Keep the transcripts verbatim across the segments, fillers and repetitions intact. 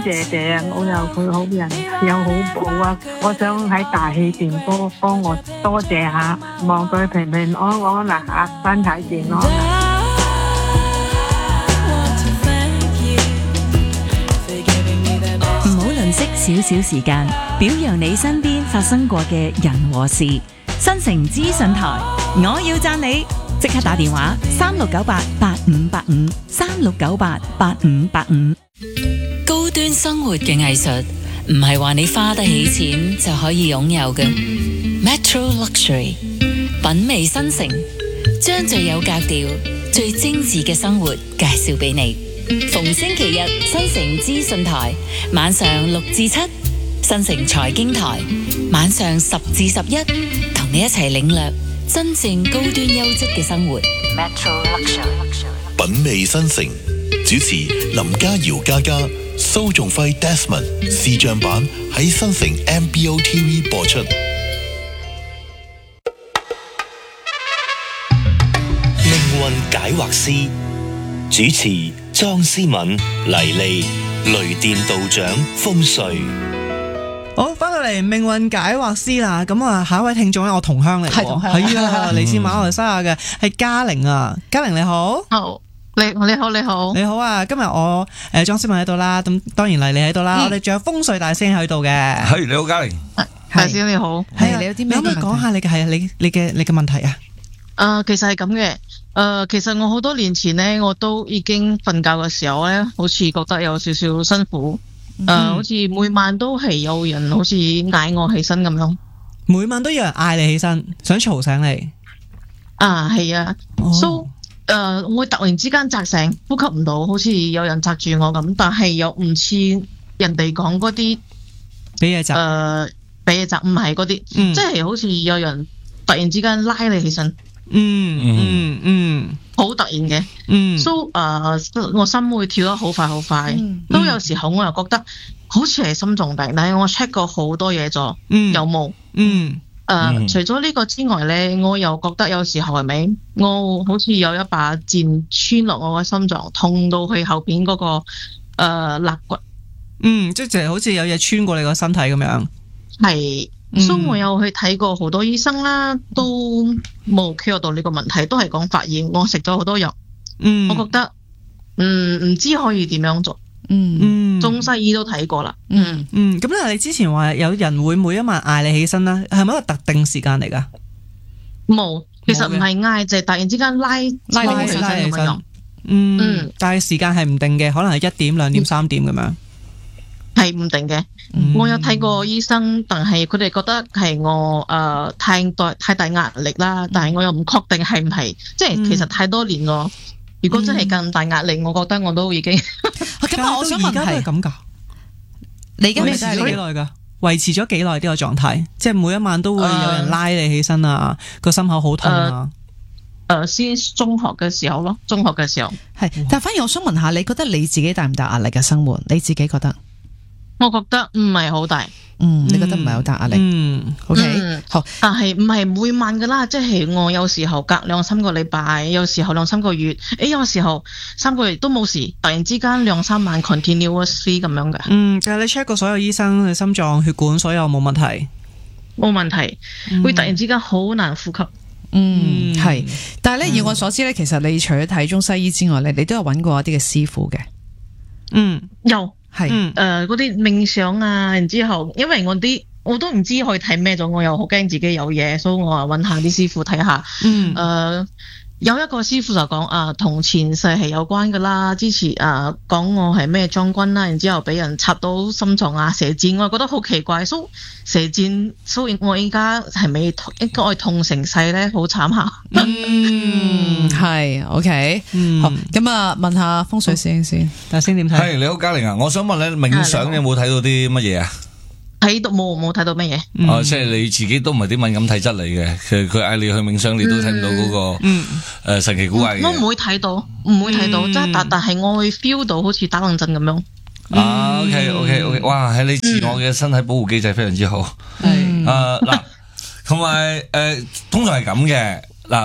謝謝，我有佢好人有好報啊！我想喺大氣電波幫我多謝下，望佢平平安安啦嚇，身體健康。 唔好吝嗇少少時間，表揚你身邊發生過嘅人和事。新城資訊台，我要讚你，即刻打電話三六九八八五八五三六九八八五八五。高端生活嘅藝術，唔係話你花得起錢就可以擁有嘅。Metro Luxury 品味新城，將最有格調、最精緻嘅生活介紹俾你。逢星期日，新城資訊台晚上六至七，新城財經台晚上十至十一，同你一齊領略真正高端優質嘅生活。Metro Luxury 品味新城，主持林家瑤嘉嘉、蘇仲輝 Desmond 視像版喺新城 M B O T V 播出。 命運解惑師主持莊思敏、黎莉、雷電道長風水。 好，翻到嚟命運解惑師啦，咁啊下一位聽眾咧，我同鄉嚟，係同鄉，係啊，嚟自馬來西亞嘅係嘉玲啊，嘉玲你好， 好，你你好你好你好啊，今日我誒莊思敏喺度啦，咁當然黎莉喺度啦，我哋仲有風水大師喺度嘅， 係你好嘉玲， 大師你好， 係你有啲咩？可唔可以講下你嘅係你你嘅你嘅問題啊？ 誒，其實係咁嘅，誒，其實我好多年前咧，我都已經瞓覺嘅時候咧，好似覺得有少少辛苦。誒、呃，好似每晚都係有人好似嗌我起身咁樣， 每晚都有人嗌你起身，想嘈醒你。 啊，係啊，所以誒，我會突然之間扎醒，呼吸唔到，好似有人扎住我咁，但係又唔似人哋講嗰啲俾嘢扎， 誒，俾嘢扎，唔係嗰啲， 嗯、 即係好似有人突然之間拉你起身。 嗯嗯嗯， 好、嗯嗯、突然嘅，嗯，所以誒，我心會跳得好快好快，嗯、都有時候我又覺得好似係心臟病，但係我 check 過好多嘢咗，嗯，有冇？嗯，誒、呃，嗯、除咗呢個之外咧，我又覺得有時候係咪，我好似有一把箭穿落我個心臟，痛到去後邊嗰、那個誒、呃、肋骨， 嗯，即係好似有嘢穿過你個身體咁樣， 係。所以、嗯 so, 我有去睇過好多醫生啦，都冇 cure 到呢個問題，都係講發炎。我食咗好多藥，嗯，我覺得，嗯，唔知可以點樣做，嗯嗯，中西醫都睇過啦，嗯嗯。咁但係你之前話有人會每一晚嗌你起身啦，係咪一個特定時間嚟噶？ 冇，其實唔係嗌，就係突然之間拉拉你起身咁樣。 嗯，嗯但係時間係唔定嘅，可能係一點、兩點、三點咁樣。 係唔定嘅，嗯、我有睇過醫生，但係佢哋覺得係我誒、呃、太大太大壓力啦，但係我又唔確定係唔係，即係其實太多年咯。如果真係咁大壓力，我覺得我都已經。 咁啊，我想問而家都係咁噶？你而家維持咗幾耐噶？維持咗幾耐呢個狀態？即係每一晚都會有人拉你起身啊，個、呃、心口好痛啊。 誒、呃，先中學嘅時候咯，中學嘅時候係。但係反而我想問下，你覺得你自己大唔大壓力嘅生活？你自己覺得？ 我覺得唔係好大， 嗯，你覺得唔係好大壓力，嗯 ，OK， 嗯好， 但係唔係每晚噶啦，即係我有時候隔兩三個禮拜，有時候兩三個月，誒，有時候三個月都冇事，突然之間兩三晚 continuously 咁樣嘅， 嗯，就係你 check 過所有醫生，你心臟、血管所有冇問題， 冇問題，嗯、會突然之間好難呼吸， 嗯，係、嗯，但係咧，以我所知咧，其實你除咗睇中西醫之外咧，你都有揾過一啲嘅師傅嘅， 嗯，有。係，誒是， 嗰啲冥想啊，然之後，因為我啲我都唔知可以睇咩咗，我又好驚自己有嘢，所以我話揾下啲師傅睇下，嗯，誒、呃，有一個師傅就講啊，同前世係有關噶啦，之前誒講我係咩將軍啦，然之後俾人插到心臟啊，射箭，我覺得好奇怪，所以射箭，所以我依家係咪應該痛成世咧？好慘下。 嗯，係 ，OK，嗯，好，咁啊，問下風水師兄先， 大師點睇？ 係你好，嘉玲啊，我想問你冥想你有冇睇到啲乜嘢啊？ 睇到冇冇睇到乜嘢？ 嗯、哦，即係你自己都唔係啲敏感體質嚟嘅，其實佢嗌你去冥想，你都睇唔到嗰、那個誒、嗯呃、神奇古怪嘅。 我唔會睇到，唔會睇到，即係、嗯、但但係我會 feel 到好似打冷震咁樣。 啊 ，OK OK OK，哇，係你自我嘅身體保護機制非常之好。係、嗯，誒嗱、呃，同埋誒，通常係咁嘅嗱。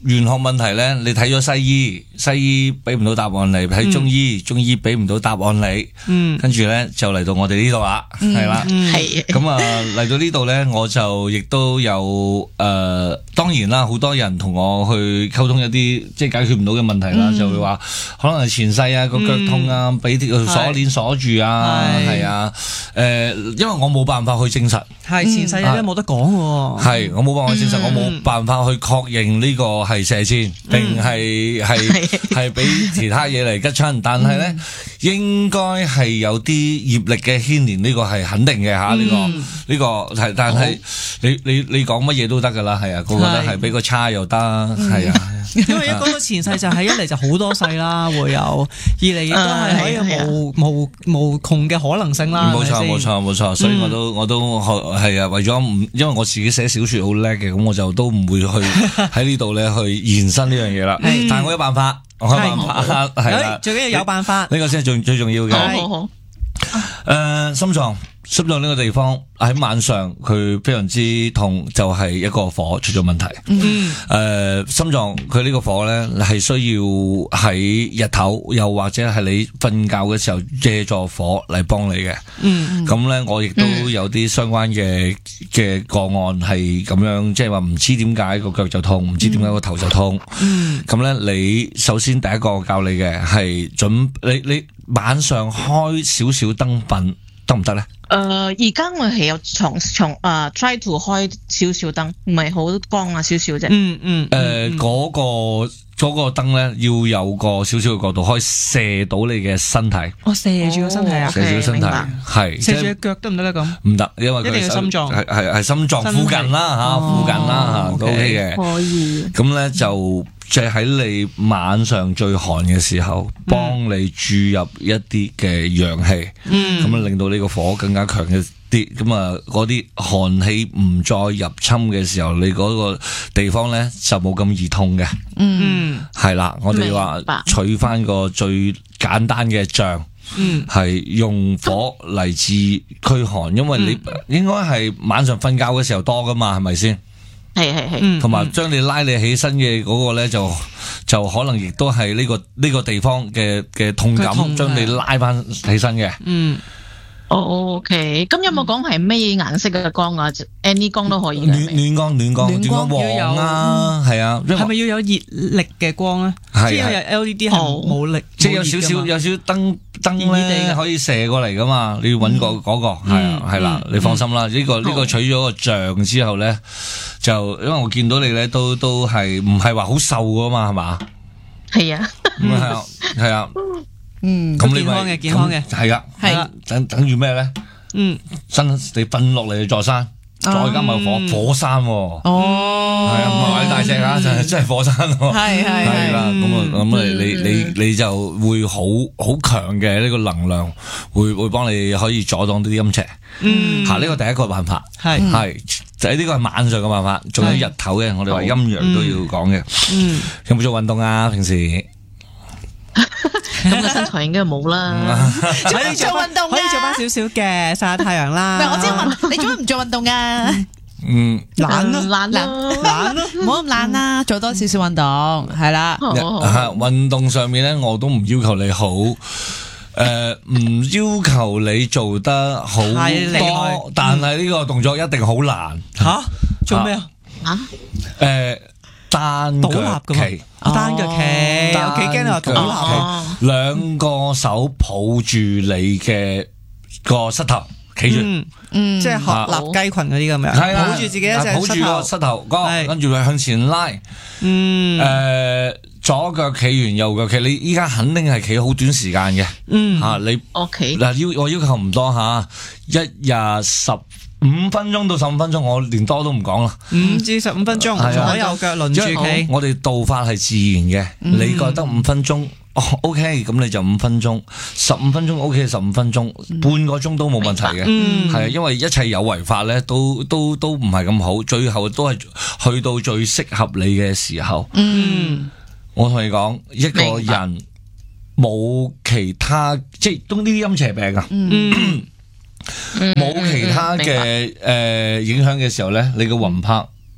玄學問題咧，你睇咗西醫，西醫俾唔到答案你，睇中醫，中醫俾唔到答案你，嗯，跟住咧就嚟到我哋呢度啦，係啦，係咁啊嚟到呢度咧，我就亦都有誒、呃，當然啦，好多人同我去溝通一啲即係解決唔到嘅問題啦，嗯、就會話可能係前世啊個腳痛啊，俾條鎖鏈鎖住啊，係啊，誒，因為我冇辦法去證實， 係前世咧冇得講喎， 係我冇辦法去證實，嗯、我冇辦法去確認呢個係射箭定係係係俾其他嘢嚟吉親，但係咧、嗯、應該係有啲業力嘅牽連，呢、這個係肯定嘅吓，呢、嗯這個呢、這個係，但係你你你講乜嘢都得噶啦，係啊，個個都係俾個叉又得，係啊。 因為一講到前世就係一嚟就好多世啦，會有二嚟亦都係可以無無無窮嘅可能性啦。 冇錯冇錯冇錯，所以我都我都係啊，為咗唔因為我自己寫小說好叻嘅，咁我就都唔會去喺呢度咧去延伸呢樣嘢啦。但係我有辦法，我有辦法係啦， 最緊要有辦法， 呢個先係最最重要嘅。 好好好。 誒，心臟。心臟呢個地方喺晚上佢非常之痛，就係、是、一個火出咗問題。嗯，誒、呃，心臟佢呢個火咧係需要喺日頭，又或者係你瞓覺嘅時候借助火嚟幫你嘅。嗯，咁咧我亦都有啲相關嘅嘅個案係咁樣，即係話唔知點解個腳就痛，唔知點解個頭就痛。嗯，咁咧你首先第一個教你嘅係準你你晚上開少少燈瞓得唔得咧？ 誒，而家我係有從從誒 try to 開少少燈，唔係好光啊，少少啫。嗯嗯。誒， 嗰個嗰個燈咧，要有個少少嘅角度，可以射到你嘅身體。 哦，射住個身體啊！ 射住個身體，係射住腳得唔得咧？咁唔得，因為佢一定要心臟， 係係係心臟附近啦吓，附近啦吓都 OK 嘅。 可以。 咁咧就即係喺你晚上最寒嘅時候，幫你注入一啲嘅陽氣，咁啊令到呢個火更加強嘅啲，咁啊嗰啲寒氣唔再入侵嘅時候，你嗰個地方咧就冇咁易痛嘅。嗯，係啦，我哋話取翻個最簡單嘅象，係用火嚟治驅寒，因為你應該係晚上瞓覺嘅時候多噶嘛，係咪先？ 係係係， 同埋將你拉你起身嘅嗰個咧，就就可能亦都係呢個呢個地方嘅嘅痛感，將你拉翻起身嘅。嗯。 哦 ，OK，咁有冇講係咩顏色嘅光啊 ？any 光都可以嘅。 暖暖光，暖光，暖光黃啊，係啊。 係咪要有熱力嘅光咧？即係有 L E D 係冇力， 即係有少少有少少燈燈咧可以射過嚟噶嘛？你要揾個嗰個係啊，係啦，你放心啦。呢個呢個取咗個像之後咧，就因為我見到你咧都都係唔係話好瘦噶嘛，係嘛？ 係啊， 係啊，係啊。 嗯，咁健康嘅，健康嘅， 係啊，係等等住咩咧？嗯，真你瞓落嚟嘅座山，再加埋火火山，哦，係啊，唔係大隻啊，就係真係火山，係係係啦，咁啊咁啊，你你你就會好好強嘅呢個能量，會會幫你可以阻擋到啲陰邪。嗯，吓呢個第一個辦法係係就係呢個係晚上嘅辦法，仲有日頭嘅，我哋話陰陽都要講嘅。嗯，有冇做運動啊？平時？ 咁個身材應該冇啦， 可以做運動， 可以做翻少少嘅曬下太陽啦。 唔係，我即係問你做乜唔做運動噶？ 嗯， 懶咯， 懶咯， 懶咯，唔好咁懶啦，做多少少運動係啦。 運動上面咧，我都唔要求你好，誒，唔要求你做得好多，但係呢個動作一定好難。 吓？做咩啊？ 啊？ 誒。單腳企， 單腳企，我幾驚你話倒立。 兩個手抱住你嘅個膝頭，企住， 嗯，即係鶴立雞群嗰啲咁樣，抱住自己一隻， 抱住個膝頭哥，跟住佢向前拉，嗯，誒，左腳企完，右腳企，你依家肯定係企好短時間嘅，嗯，吓你，OK，嗱要我要求唔多吓，一日十。五分鐘到十五分鐘，我連多都唔講啦。五至十五分鐘，左右腳輪住企。我哋道法係自然嘅，嗯、你覺得五分鐘、哦、OK，咁你就五分鐘，十五分鐘 OK， 十五分鐘，嗯、半個鐘都冇問題嘅。係啊、嗯，因為一切有為法咧，都都都唔係咁好，最後都係去到最適合你嘅時候。嗯，我同你講，一個人冇其他，即係都呢啲陰邪病啊。嗯。冇其他嘅誒影響嘅時候咧，你個魂魄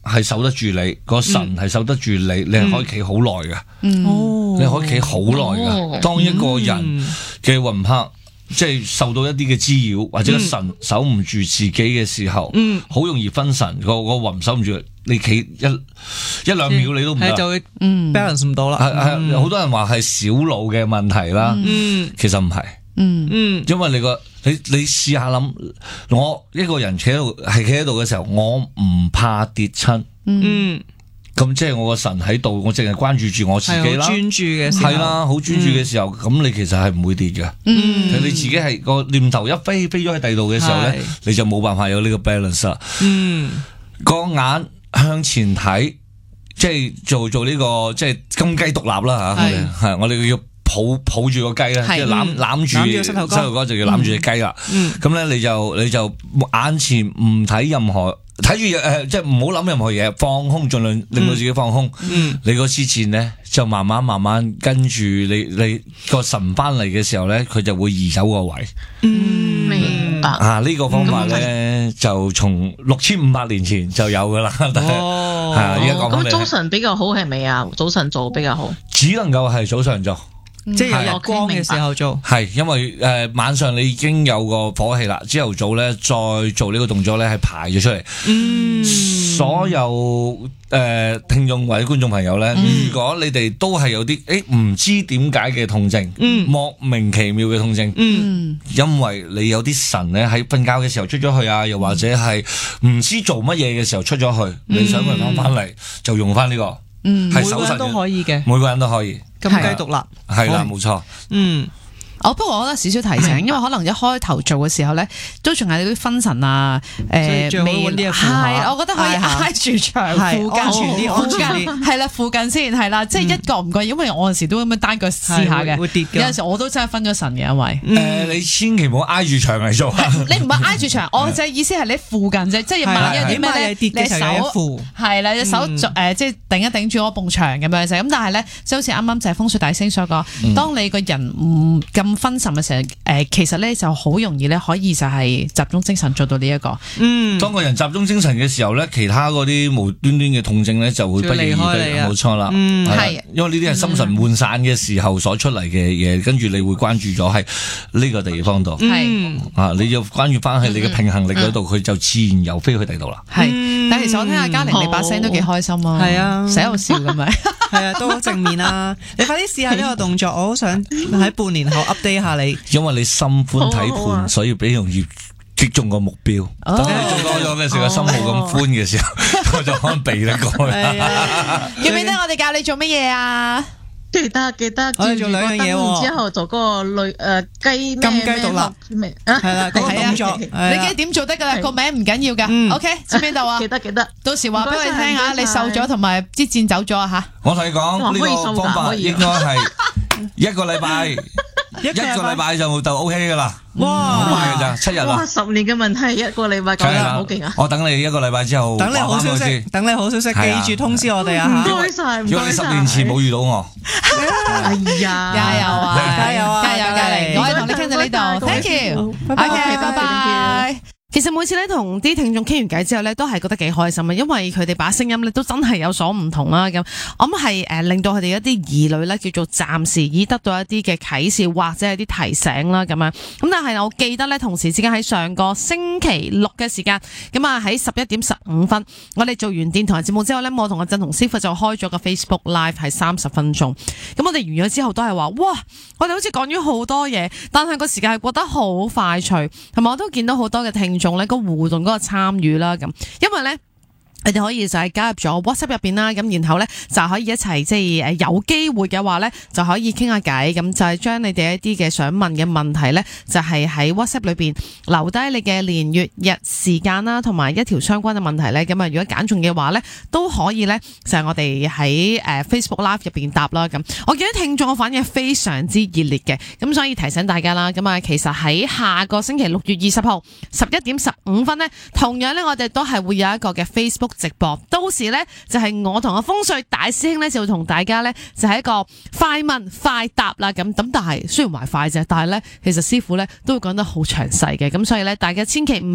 係守得住你，個神係守得住你，你係可以企好耐嘅。哦，你可以企好耐嘅。當一個人嘅魂魄即係受到一啲嘅滋擾，或者個神守唔住自己嘅時候，好容易分神。個個魂守唔住，你企一一兩秒你都唔得， 就會 balance 唔到啦。 係係，好多人話係小腦嘅問題啦，其實唔係。嗯嗯，因為你個你你試下諗，我一個人企喺度係企喺度嘅時候，我唔怕跌親。嗯，咁即係我個神喺度，我淨係關注住我自己啦， 專注嘅時候係啦，好專注嘅時候，咁、嗯、你其實係唔會跌嘅。嗯，你自己係個念頭一飛飛咗喺第度嘅時候咧，你就冇辦法有呢個 balance 啦。嗯，個眼向前睇，即係做做呢、這個即係金雞獨立啦吓，係我哋要。抱抱住個雞啦，即係攬攬住膝頭哥就要攬住隻雞啦。咁咧、嗯、你就你就眼前唔睇任何睇住誒，即係唔好諗任何嘢，放空，盡量令到自己放空。嗯、你個支箭咧就慢慢慢慢跟住你你個神翻嚟嘅時候咧，佢就會移走個位。 嗯，明白。 啊，呢、這個方法咧、嗯、就從六千五百年前就有噶啦。哦，係啊，而家講翻嚟。咁早晨比較好係咪啊？早晨做比較好， 只能夠係早上做。 即係有日光嘅時候做， 係因為誒、呃、晚上你已經有個火氣啦，朝頭早咧再做呢個動作咧係排咗出嚟。嗯，所有誒、呃、聽眾或者觀眾朋友咧，嗯、如果你哋都係有啲誒唔知點解嘅痛症，嗯、莫名其妙嘅痛症，嗯、因為你有啲神咧喺瞓覺嘅時候出咗去啊，又或者係唔知做乜嘢嘅時候出咗去，嗯、你想佢翻翻嚟就用翻、這、呢個。 嗯，每個人都可以嘅， 每個人都可以， 金雞獨立， 係啦，冇錯，嗯。 我不過我覺得少少提醒，因為可能一開頭做嘅時候咧，都仲係啲分神啊，誒，未係，我覺得可以挨住牆附近，附近係啦，附近先係啦，即係一覺唔覺，因為我有時都咁樣單腳試下嘅，有陣時我都真係分咗神嘅，因為誒，你千祈唔好挨住牆嚟做， 你唔係挨住牆，我嘅意思係你附近啫，即係萬一啲咩咧，你手係啦，隻手誒，即係頂一頂住嗰埲牆咁樣啫，咁但係咧，即係好似啱啱就係風水大師所講，當你個人唔咁分神嘅時候，誒，其實咧就好容易咧，可以就係集中精神做到呢一個。嗯， 當個人集中精神嘅時候咧，其他嗰啲無端端嘅痛症咧就會不離開你，冇錯啦。嗯，係，因為呢啲係心神渙散嘅時候所出嚟嘅嘢，跟住你會關注咗喺呢個地方度。係啊，你就關注翻喺你嘅平衡力嗰度，佢就自然又飛去第度啦。 係，但係其實我聽阿嘉玲你把聲都幾開心啊。係啊，成日喺度笑咁咪。 係啊，都好正面啊！你快啲試下呢個動作，我好想喺半年後 update 下你。 因為你心寬體盤，所以比較容易擊中個目標。等你做多咗嘅時候，心冇咁寬嘅時候，我就可能避得過。 記唔記得我哋教你做乜嘢啊？ 記得記得， 我哋做兩樣嘢喎。 之後做嗰個類誒雞金雞獨立咩？係啦，嗰個動作， 你記得點做得噶啦？個名唔緊要噶。OK，知邊度啊？ 記得記得， 到時話俾我哋聽下，你瘦咗同埋支箭走咗啊吓！ 我同你講呢個方法應該係一個禮拜，一個禮拜就就 OK 噶啦。哇，好快噶咋，七日啦。 十年嘅問題，一個禮拜講得好勁啊！ 我等你一個禮拜之後， 等你好消息，等你好消息，記住通知我哋啊！ 唔該晒，唔該晒。 如果你十年前冇遇到我， 哎呀， 加油啊！加油啊！加油！加油！我哋同你傾到呢度 ，Thank you，OK，拜拜。其實每次咧同啲聽眾傾完偈之後咧，都係覺得幾開心啊，因為佢哋把聲音咧都真係有所唔同啦。咁我諗係誒令到佢哋一啲疑慮咧，叫做暫時已得到一啲嘅啟示或者係啲提醒啦。咁樣咁，但係我記得咧，同時之間喺上個星期六嘅時間，咁啊喺十一點十五分，我哋做完電台節目之後咧，我同阿振同師傅就開咗個 Facebook Live 係三十分鐘。咁我哋完咗之後都係話，哇！我哋好似講咗好多嘢，但係個時間係過得好快脆，同埋我都見到好多嘅聽眾。仲咧個互動嗰個參與啦，咁因為咧。你哋可以就係加入咗 WhatsApp 入邊啦，咁然後咧就可以一齊即係誒有機會嘅話咧就可以傾下偈，咁就係將你哋一啲嘅想問嘅問題咧，就係喺 WhatsApp 裏邊留低你嘅年月日時間啦，同埋一條相關嘅問題咧，咁啊如果揀中嘅話咧都可以咧就係我哋喺誒 Facebook Live 入邊答啦。咁我見到聽眾嘅反應非常之熱烈嘅，咁所以提醒大家啦，咁啊其實喺下個星期六月二十號十一點十五分咧，同樣咧我哋都係會有一個嘅 Facebook直播，到時咧就係我同阿風水大師兄咧就會同大家咧就係一個快問快答啦，咁咁但係雖然話快啫，但係咧其實師傅咧都會講得好詳細嘅，咁所以咧大家千祈唔